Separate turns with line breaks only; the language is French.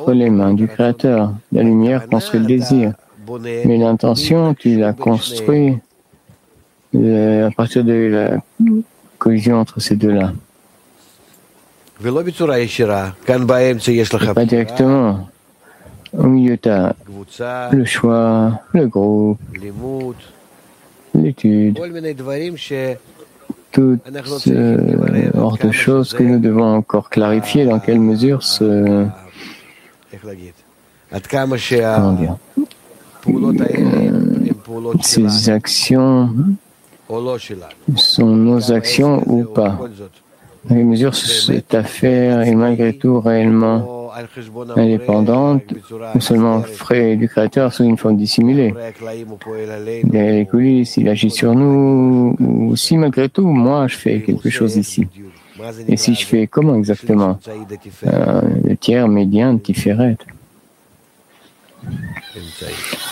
entre les mains du Créateur. La lumière construit le désir. Mais l'intention, tu la construis à partir de la collision entre ces deux-là. Pas directement. Au milieu, tu as le choix, le groupe, l'étude, toutes sortes de choses que nous devons encore clarifier dans quelle mesure comment dire, ces actions sont nos actions ou pas. Dans quelle mesure cette affaire est malgré tout réellement indépendante ou seulement frais du Créateur sous une forme dissimulée. Derrière les coulisses, il agit sur nous, ou si malgré tout, moi, je fais quelque chose ici. Et si je fais comment exactement? Le tiers médian Tiferet.